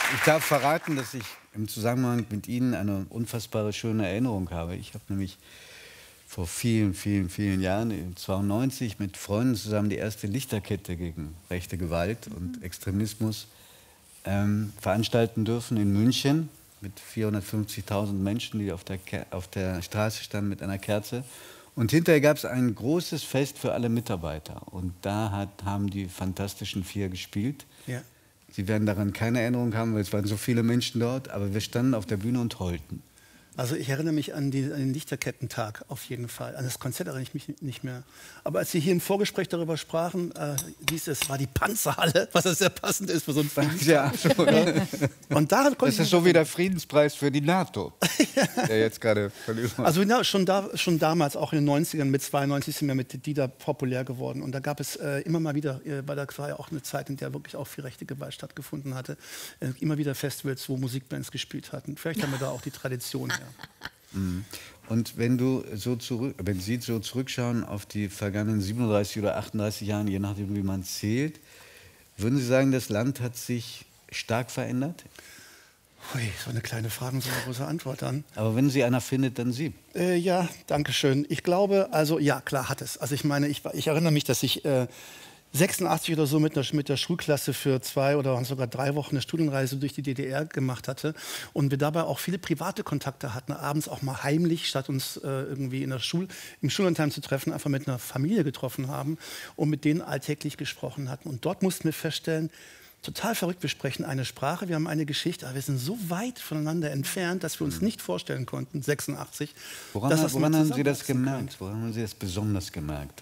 Ich darf verraten, dass ich im Zusammenhang mit Ihnen eine unfassbare schöne Erinnerung habe. Ich habe nämlich vor vielen, vielen, vielen Jahren, 1992, mit Freunden zusammen die erste Lichterkette gegen rechte Gewalt und Extremismus veranstalten dürfen in München mit 450.000 Menschen, die auf der Straße standen mit einer Kerze. Und hinterher gab es ein großes Fest für alle Mitarbeiter. Und da haben die Fantastischen Vier gespielt. Ja. Sie werden daran keine Erinnerung haben, weil es waren so viele Menschen dort. Aber wir standen auf der Bühne und heulten. Also ich erinnere mich an den Lichterkettentag auf jeden Fall. An das Konzert erinnere ich mich nicht mehr. Aber als Sie hier im Vorgespräch darüber sprachen, hieß es, war die Panzerhalle, was ja sehr passend ist für so ein Friedenspreis. Ja, und da das ist so wie der Friedenspreis für die NATO, der jetzt gerade verliehen wird. Also ja, schon damals, auch in den 90ern, mit 92 sind wir mit Dieter populär geworden. Und da gab es immer mal wieder, weil das war ja auch eine Zeit, in der wirklich auch viel rechte Gewalt stattgefunden hatte, immer wieder Festivals, wo Musikbands gespielt hatten. Vielleicht haben wir da auch die Tradition her. Und wenn Sie so zurückschauen auf die vergangenen 37 oder 38 Jahre, je nachdem wie man zählt, würden Sie sagen, das Land hat sich stark verändert? Ui, so eine kleine Frage und so eine große Antwort dann. Aber wenn Sie einer findet, dann Sie. Ja, danke schön. Ich glaube, also ja, klar hat es. Also ich meine, ich erinnere mich, dass ich 86 oder so mit der Schulklasse für 2 oder sogar 3 Wochen eine Studienreise durch die DDR gemacht hatte und wir dabei auch viele private Kontakte hatten, abends auch mal heimlich, statt uns irgendwie im Schullandheim zu treffen, einfach mit einer Familie getroffen haben und mit denen alltäglich gesprochen hatten. Und dort mussten wir feststellen, total verrückt, wir sprechen eine Sprache, wir haben eine Geschichte, aber wir sind so weit voneinander entfernt, dass wir uns nicht vorstellen konnten, 86. Woran haben Sie das gemerkt? Woran haben Sie das besonders gemerkt?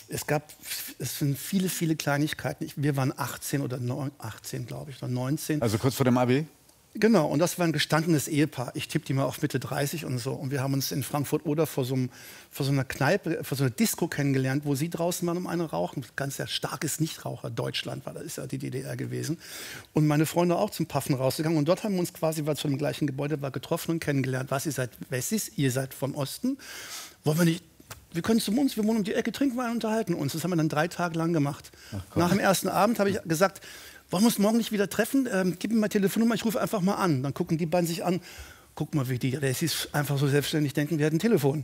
Es sind viele, viele Kleinigkeiten. Wir waren 18 oder 18, glaube ich, oder 19. Also kurz vor dem Abi? Genau, und das war ein gestandenes Ehepaar. Ich tippe die mal auf Mitte 30 und so. Und wir haben uns in Frankfurt-Oder vor so einer Kneipe, vor so einer Disco kennengelernt, wo sie draußen waren eine rauchen. Ganz sehr starkes Nichtraucher Deutschland war, das ist ja die DDR gewesen. Und meine Freunde auch zum Paffen rausgegangen. Und dort haben wir uns quasi, weil es von dem gleichen Gebäude war, getroffen und kennengelernt. Ihr seid Wessis, ihr seid vom Osten. Wollen wir nicht... Wir können zu uns, wir wohnen um die Ecke, trinken wir und unterhalten uns. Das haben wir dann 3 Tage lang gemacht. Nach dem ersten Abend habe ich gesagt, wollen wir uns morgen nicht wieder treffen? Gib mir mal Telefonnummer, ich rufe einfach mal an. Dann gucken die beiden sich an. Guck mal, wie die Ressis einfach so selbstständig denken, wir hätten ein Telefon.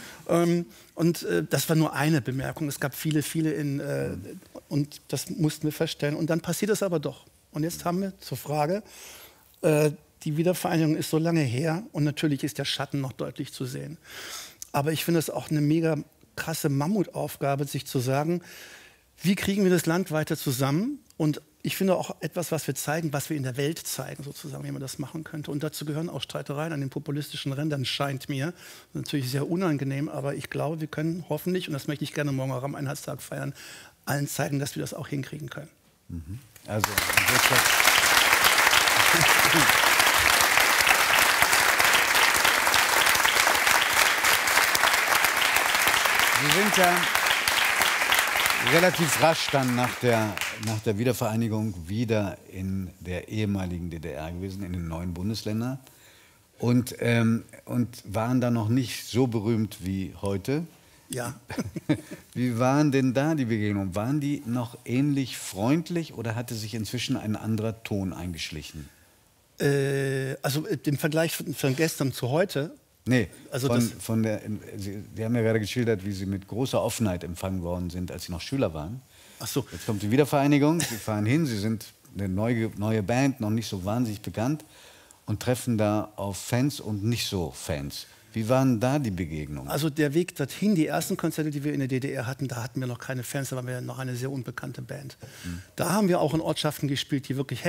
Das war nur eine Bemerkung. Es gab viele, viele und das mussten wir feststellen. Und dann passiert es aber doch. Und jetzt haben wir zur Frage, die Wiedervereinigung ist so lange her und natürlich ist der Schatten noch deutlich zu sehen. Aber ich finde es auch eine mega krasse Mammutaufgabe, sich zu sagen, wie kriegen wir das Land weiter zusammen? Und ich finde auch etwas, was wir zeigen, was wir in der Welt zeigen, sozusagen, wie man das machen könnte. Und dazu gehören auch Streitereien an den populistischen Rändern, scheint mir. Natürlich sehr unangenehm, aber ich glaube, wir können hoffentlich, und das möchte ich gerne morgen auch am Einheitstag feiern, allen zeigen, dass wir das auch hinkriegen können. Also, Sie sind ja relativ rasch dann nach der Wiedervereinigung wieder in der ehemaligen DDR gewesen, in den neuen Bundesländern und waren da noch nicht so berühmt wie heute. Ja. Wie waren denn da die Begegnungen? Waren die noch ähnlich freundlich oder hatte sich inzwischen ein anderer Ton eingeschlichen? Also im Vergleich von gestern zu heute? Nee, also Sie haben ja gerade geschildert, wie Sie mit großer Offenheit empfangen worden sind, als Sie noch Schüler waren. Ach so. Jetzt kommt die Wiedervereinigung, Sie fahren hin, Sie sind eine neue Band, noch nicht so wahnsinnig bekannt und treffen da auf Fans und nicht so Fans. Wie waren da die Begegnungen? Also der Weg dorthin, die ersten Konzerte, die wir in der DDR hatten, da hatten wir noch keine Fans, da waren wir noch eine sehr unbekannte Band. Da haben wir auch in Ortschaften gespielt, die wirklich